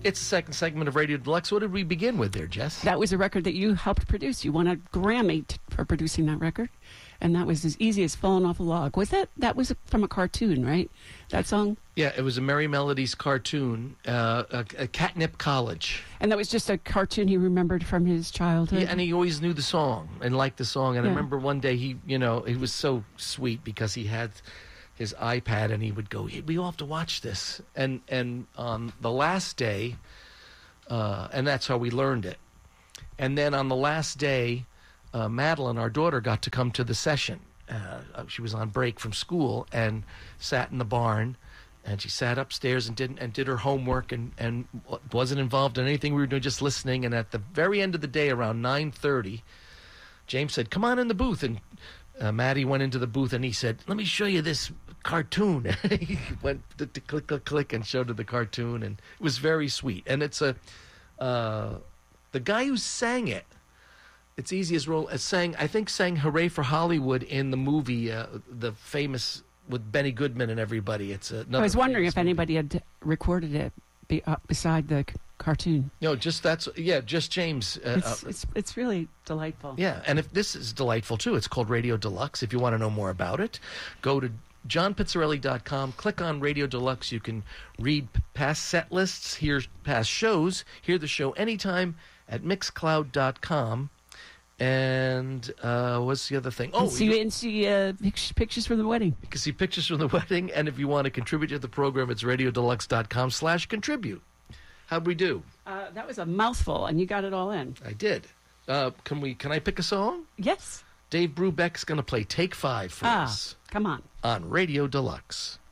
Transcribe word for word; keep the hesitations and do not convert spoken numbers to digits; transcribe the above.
It's the second segment of Radio Deluxe. What did we begin with there, Jess? That was a record that you helped produce. You won a Grammy t- for producing that record. And that was as easy as falling off a log. Was that, that was from a cartoon, right? That song? Yeah, it was a Merry Melodies cartoon, uh, a, a Catnip College. And that was just a cartoon he remembered from his childhood? Yeah, and he always knew the song and liked the song. And yeah. I remember one day he, you know, he was so sweet because he had his iPad and he would go, hey, we all have to watch this. And, and on the last day, uh, and that's how we learned it. And then on the last day, Uh, Madeline, our daughter, got to come to the session. Uh, she was on break from school and sat in the barn, and she sat upstairs and did and did her homework and, and wasn't involved in anything we were doing, just listening. And at the very end of the day, around nine thirty, James said, "Come on in the booth." And uh, Maddie went into the booth and he said, "Let me show you this cartoon." He went to, to click, click, click, and showed her the cartoon, and it was very sweet. And it's a uh, the guy who sang it. It's easy as roll as sang. I think sang "Hooray for Hollywood" in the movie, uh, the famous with Benny Goodman and everybody. It's a. I was wondering if anybody had recorded it be, uh, beside the c- cartoon. No, just that's yeah, just James. Uh, it's, uh, it's it's really delightful. Yeah, and if this is delightful too, it's called Radio Deluxe. If you want to know more about it, go to john pizzarelli dot com. Click on Radio Deluxe. You can read past set lists, hear past shows, hear the show anytime at mixcloud dot com. And uh, what's the other thing? Oh, and see, you, and see uh, pictures from the wedding. You can see pictures from the wedding. And if you want to contribute to the program, it's radio deluxe dot com slash contribute. How'd we do? Uh, that was a mouthful, and you got it all in. I did. Uh, can we? Can I pick a song? Yes. Dave Brubeck's going to play Take Five for ah, us. Come on. On Radio Deluxe.